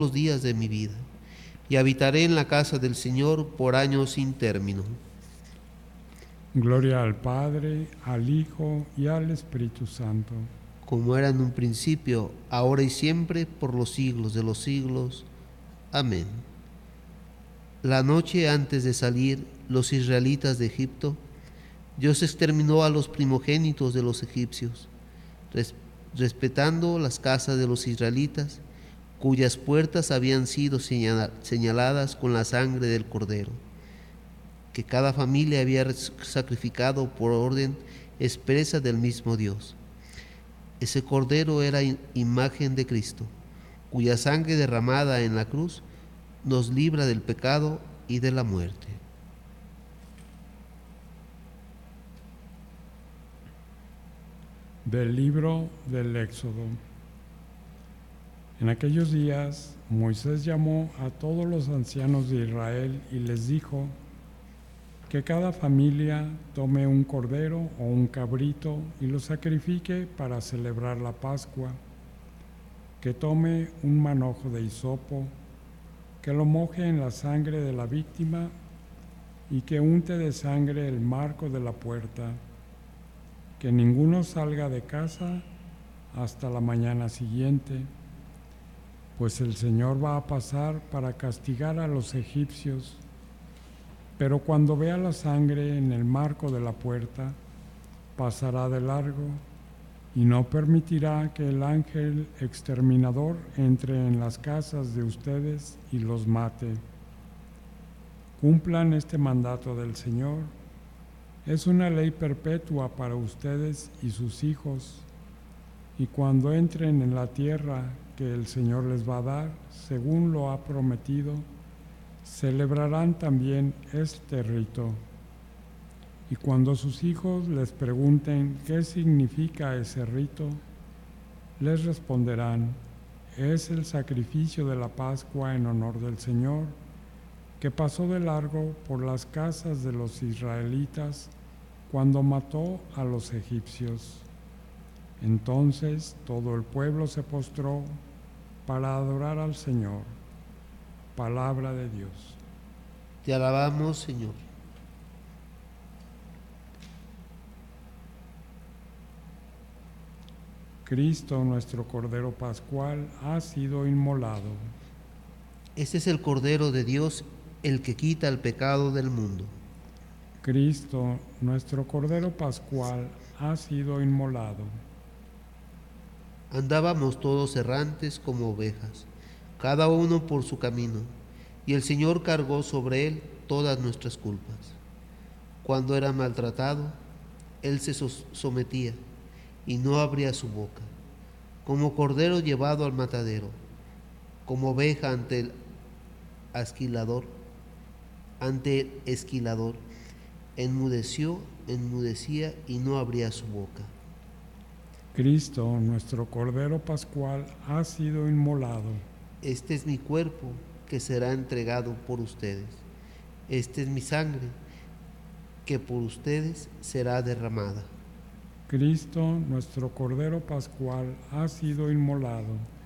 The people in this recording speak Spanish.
los días de mi vida, y habitaré en la casa del Señor por años sin término. Gloria al Padre, al Hijo y al Espíritu Santo. Como era en un principio, ahora y siempre, por los siglos de los siglos. Amén. La noche antes de salir los israelitas de Egipto, Dios exterminó a los primogénitos de los egipcios, respetando las casas de los israelitas, cuyas puertas habían sido señaladas con la sangre del cordero, que cada familia había sacrificado por orden expresa del mismo Dios. Ese cordero era imagen de Cristo, cuya sangre derramada en la cruz nos libra del pecado y de la muerte. Del libro del Éxodo. En aquellos días Moisés llamó a todos los ancianos de Israel y les dijo que cada familia tome un cordero o un cabrito y lo sacrifique para celebrar la Pascua, que tome un manojo de hisopo, que lo moje en la sangre de la víctima y que unte de sangre el marco de la puerta, que ninguno salga de casa hasta la mañana siguiente, pues el Señor va a pasar para castigar a los egipcios. Pero cuando vea la sangre en el marco de la puerta, pasará de largo y no permitirá que el ángel exterminador entre en las casas de ustedes y los mate. Cumplan este mandato del Señor. Es una ley perpetua para ustedes y sus hijos, y cuando entren en la tierra que el Señor les va a dar, según lo ha prometido, celebrarán también este rito. Y cuando sus hijos les pregunten qué significa ese rito, les responderán: es el sacrificio de la Pascua en honor del Señor, que pasó de largo por las casas de los israelitas cuando mató a los egipcios. Entonces todo el pueblo se postró para adorar al Señor. Palabra de Dios. Te alabamos, Señor. Cristo, nuestro Cordero Pascual, ha sido inmolado. Este es el Cordero de Dios, el que quita el pecado del mundo. Cristo, nuestro Cordero Pascual, ha sido inmolado. Andábamos todos errantes como ovejas, cada uno por su camino, y el Señor cargó sobre él todas nuestras culpas. Cuando era maltratado, él se sometía y no abría su boca, como cordero llevado al matadero, como oveja ante el esquilador, enmudecía y no abría su boca. Cristo, nuestro Cordero Pascual, ha sido inmolado. Este es mi cuerpo que será entregado por ustedes. Esta es mi sangre que por ustedes será derramada. Cristo, nuestro Cordero Pascual, ha sido inmolado.